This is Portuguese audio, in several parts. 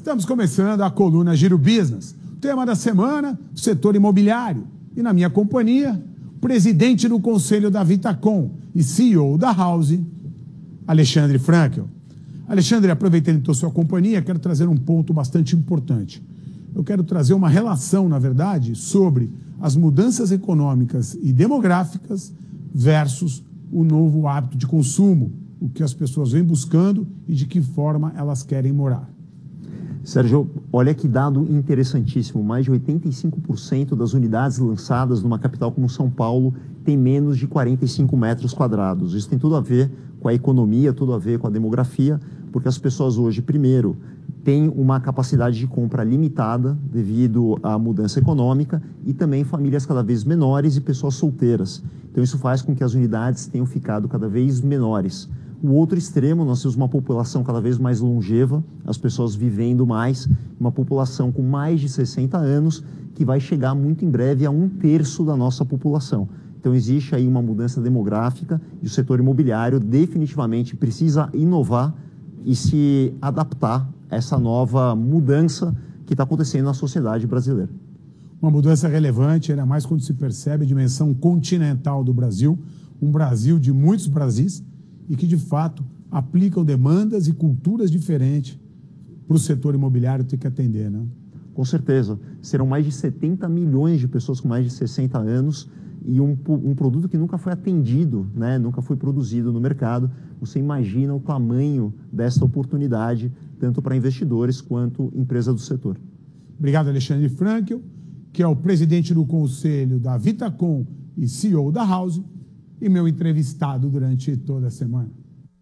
Estamos começando a coluna Giro Business. O tema da semana, o setor imobiliário. E na minha companhia, o presidente do conselho da Vitacom e CEO da House, Alexandre Frankel. Alexandre, aproveitando então sua companhia, quero trazer um ponto bastante importante. Eu quero trazer uma relação, na verdade, sobre as mudanças econômicas e demográficas versus o novo hábito de consumo, o que as pessoas vêm buscando e de que forma elas querem morar. Sérgio, olha que dado interessantíssimo. Mais de 85% das unidades lançadas numa capital como São Paulo tem menos de 45 metros quadrados. Isso tem tudo a ver com a economia, tudo a ver com a demografia, porque as pessoas hoje, primeiro, têm uma capacidade de compra limitada devido à mudança econômica e também famílias cada vez menores e pessoas solteiras. Então isso faz com que as unidades tenham ficado cada vez menores. O outro extremo, nós temos uma população cada vez mais longeva, as pessoas vivendo mais, uma população com mais de 60 anos, que vai chegar muito em breve a 1/3 da nossa população. Então existe aí uma mudança demográfica e o setor imobiliário definitivamente precisa inovar e se adaptar a essa nova mudança que está acontecendo na sociedade brasileira. Uma mudança relevante, ainda mais quando se percebe a dimensão continental do Brasil, um Brasil de muitos Brasis, e que, de fato, aplicam demandas e culturas diferentes para o setor imobiliário ter que atender, né? Com certeza. Serão mais de 70 milhões de pessoas com mais de 60 anos e um produto que nunca foi atendido, né? Nunca foi produzido no mercado. Você imagina o tamanho dessa oportunidade, tanto para investidores quanto empresa do setor. Obrigado, Alexandre Frankel, que é o presidente do conselho da Vitacom e CEO da House, e meu entrevistado durante toda a semana.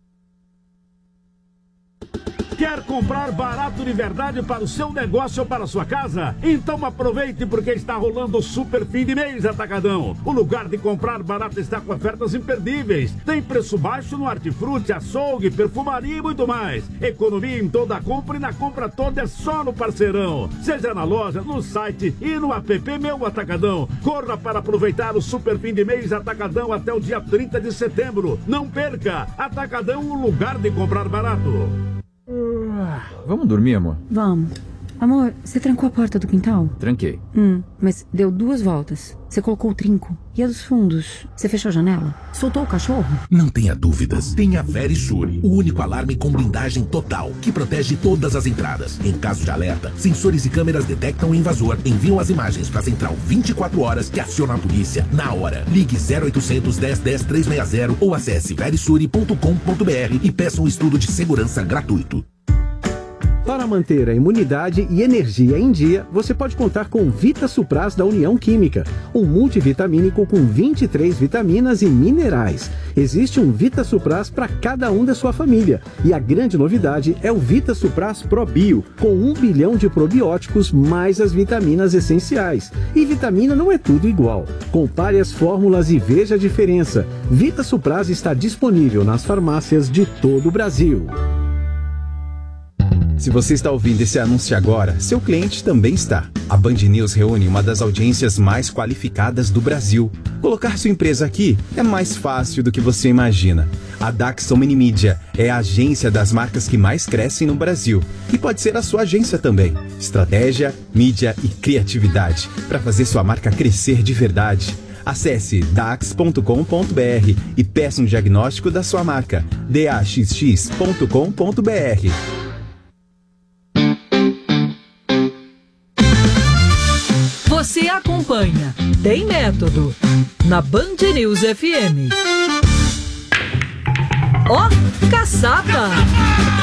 Quer comprar barato de verdade para o seu negócio ou para a sua casa? Então aproveite porque está rolando o super fim de mês Atacadão. O lugar de comprar barato está com ofertas imperdíveis. Tem preço baixo no hortifruti, açougue, perfumaria e muito mais. Economia em toda a compra e na compra toda é só no Parceirão. Seja na loja, no site e no app Meu Atacadão. Corra para aproveitar o super fim de mês Atacadão até o dia 30 de setembro. Não perca! Atacadão, o lugar de comprar barato. Vamos dormir, amor? Vamos. Amor, você trancou a porta do quintal? Tranquei. Mas deu 2 voltas. Você colocou o trinco. E a dos fundos? Você fechou a janela? Soltou o cachorro? Não tenha dúvidas. Tenha Verisure, o único alarme com blindagem total, que protege todas as entradas. Em caso de alerta, sensores e câmeras detectam o invasor, enviam as imagens para a central 24 horas que aciona a polícia na hora. Ligue 0800 10 10 360 ou acesse verisure.com.br e peça um estudo de segurança gratuito. Para manter a imunidade e energia em dia, você pode contar com Vita Supras da União Química, um multivitamínico com 23 vitaminas e minerais. Existe um Vita Supras para cada um da sua família. E a grande novidade é o Vita Supras Pro Bio, com 1 bilhão de probióticos mais as vitaminas essenciais. E vitamina não é tudo igual. Compare as fórmulas e veja a diferença. Vita Supras está disponível nas farmácias de todo o Brasil. Se você está ouvindo esse anúncio agora, seu cliente também está. A Band News reúne uma das audiências mais qualificadas do Brasil. Colocar sua empresa aqui é mais fácil do que você imagina. A Daxon Minimídia é a agência das marcas que mais crescem no Brasil. E pode ser a sua agência também. Estratégia, mídia e criatividade para fazer sua marca crescer de verdade. Acesse dax.com.br e peça um diagnóstico da sua marca. daxx.com.br. Você acompanha Tem Método na Band News FM. Ó, caçapa!